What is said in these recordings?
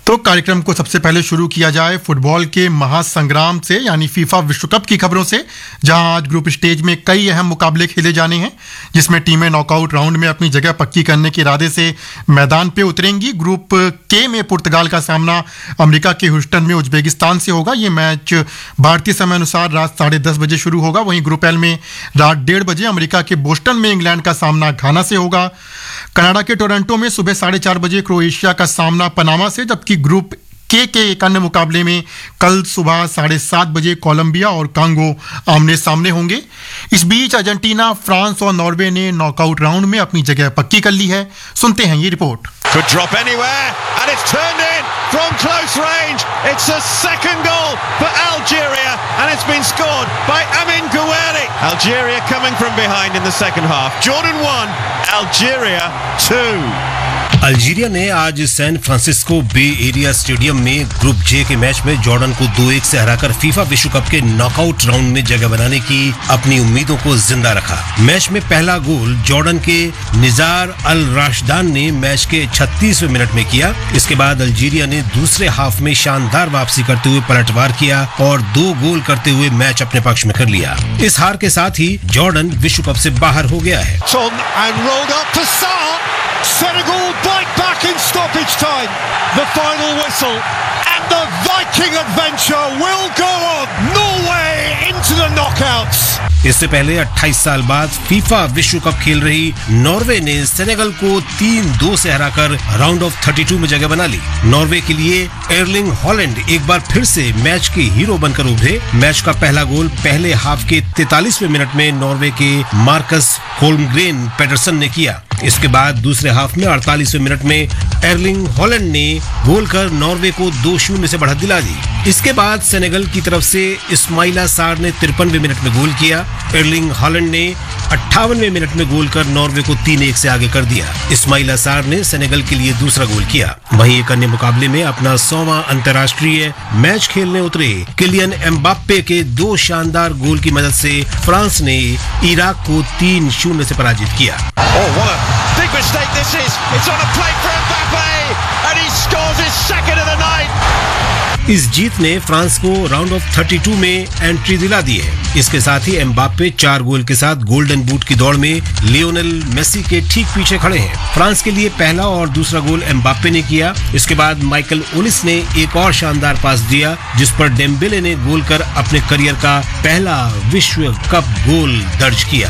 तो कार्यक्रम को सबसे पहले शुरू किया जाए फुटबॉल के महासंग्राम से यानी फीफा विश्व कप की खबरों से, जहां आज ग्रुप स्टेज में कई अहम मुकाबले खेले जाने हैं, जिसमें टीमें नॉकआउट राउंड में अपनी जगह पक्की करने के इरादे से मैदान पे उतरेंगी। ग्रुप के में पुर्तगाल का सामना अमेरिका के ह्यूस्टन में उज्बेकिस्तान से होगा। ये मैच भारतीय समय अनुसार रात 10:30 बजे शुरू होगा। वहीं ग्रुप एल में रात 1:30 बजे अमेरिका के बोस्टन में इंग्लैंड का सामना घाना से होगा। कनाडा के टोरंटो में सुबह 4:30 बजे क्रोएशिया का सामना पनामा से, जबकि ग्रुप के एक अन्य मुकाबले में कल सुबह 7:30 बजे कोलंबिया और कांगो आमने सामने होंगे। इस बीच अर्जेंटीना, फ्रांस और नॉर्वे ने नॉकआउट राउंड में अपनी जगह पक्की कर ली है। सुनते हैं ये report. Could drop anywhere and it's turned in from close range. It's a second goal for Algeria and it's been scored by Amin Gouiri. Algeria coming from behind in the second half. Jordan 1, Algeria 2. Algeria ने आज San Francisco बे area stadium में group जे के match में Jordan को 2-1 से हराकर FIFA विश्व cup के नॉकआउट राउंड में जगह बनाने की अपनी उम्मीदों को जिंदा रखा। मैच में पहला गोल जॉर्डन के निजार अल राशदान ने मैच के 36वें मिनट में किया। इसके बाद अल्जीरिया ने दूसरे हाफ में शानदार वापसी करते हुए पलटवार किया और 2 गोल करते हुए मैच अपने पक्ष में कर लिया। इस हार के साथ ही जॉर्डन विश्व कप से बाहर हो गया है। Senegal bite back in stoppage time. The final whistle and the Viking adventure will go on. Norway into the knockouts. इससे पहले 28 साल बाद फीफा विश्व कप खेल रही नॉर्वे ने सेनेगल को 3-2 से हराकर राउंड ऑफ 32 में जगह बना ली। नॉर्वे के लिए एर्लिंग हॉलैंड एक बार फिर से मैच के हीरो बनकर उभरे। मैच का पहला गोल पहले हाफ के 43वें मिनट में नॉर्वे के मार्कस होल्मग्रेन पेटरसन ने किया। इसके बाद दूसरे हाफ में 48वें मिनट में एर्लिंग हॉलैंड ने गोल कर नॉर्वे को 2-0 से बढ़त दिला दी। इसके बाद सेनेगल की तरफ से इस्माइला सार ने 53वें मिनट में गोल किया। एर्लिंग हॉलैंड ने 58वें मिनट में गोल कर नॉर्वे को 3-1 से आगे कर दिया। इस्माइला सार ने सेनेगल के लिए दूसरा गोल किया। वहीं एक अन्य मुकाबले में अपना 100वां अंतर्राष्ट्रीय मैच खेलने उतरे किलियन एम्बाप्पे के 2 शानदार गोल की मदद से फ्रांस ने इराक को 3-0 से पराजित किया। Oh, what a big mistake this is. It's on a plate for Mbappe and he scores his second of the night. इस जीत ने फ्रांस को राउंड ऑफ 32 में एंट्री दिला दी है। इसके साथ ही एम्बाप्पे 4 गोल के साथ गोल्डन बूट की दौड़ में लियोनेल मेसी के ठीक पीछे खड़े हैं। फ्रांस के लिए पहला और दूसरा गोल एम्बाप्पे ने किया। इसके बाद माइकल ओलिस ने एक और शानदार पास दिया, जिस पर डेम्बेले ने गोल कर अपने करियर का पहला विश्व कप गोल दर्ज किया।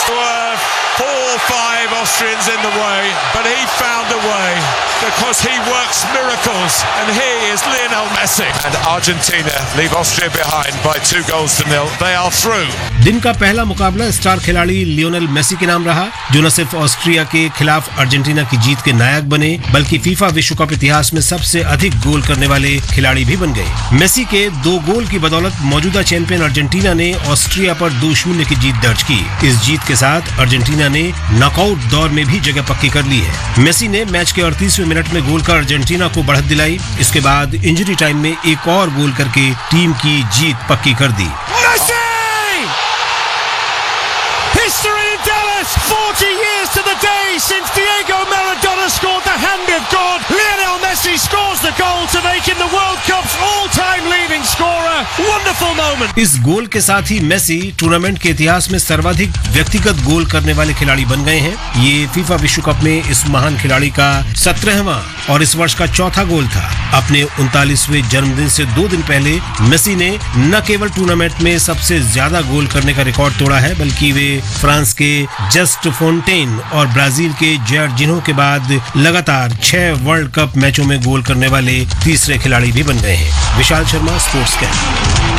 4-5 Austrians in the way, but he found a way because he works miracles and he is Lionel Messi. And Argentina leave Austria behind by 2-0. They are through. दिन का पहला मुकाबला स्टार खिलाड़ी लियोनेल मेसी के नाम रहा, जो न सिर्फ ऑस्ट्रिया के खिलाफ अर्जेंटीना की जीत के नायक बने, बल्कि फीफा विश्व कप इतिहास में सबसे अधिक गोल करने वाले खिलाड़ी भी बन गए। मेसी के 2 गोल की बदौलत मौजूदा चैंपियन अर्जेंटीना ने ऑस्ट्रिया पर 2-0 की जीत दर्ज की। इस जीत के साथ अर्जेंटीना ने नॉकआउट दौर में भी जगह पक्की कर ली है। मेसी ने मैच के 38वें मिनट में गोल कर अर्जेंटीना को बढ़त दिलाई। इसके बाद इंजरी टाइम में एक और गोल करके टीम की जीत पक्की कर दी। History in Dallas, 40 years to the day since Diego Maradona scored the hand of God. Lionel Messi scores the goal to make him the World Cup's all-time leading scorer. Wonderful moment. इस गोल के साथ ही Messi tournament के इतिहास में सर्वाधिक व्यक्तिगत गोल करने वाले खिलाड़ी बन गए हैं। ये फीफा विश्व कप में इस महान खिलाड़ी का 17वां और इस वर्ष का चौथा गोल था। अपने 39वें जन्मदिन से 2 दिन पहले मेसी ने न केवल टूर्नामेंट में सबसे ज्यादा गोल करने का रिकॉर्ड तोड़ा है, बल्कि वे फ्रांस के जस्ट फोंटेन और ब्राजील के जॉर्जिन्हो के बाद लगातार 6 वर्ल्ड कप मैचों में गोल करने वाले तीसरे खिलाड़ी भी बन गए हैं। Vishal Sharma, sports camp.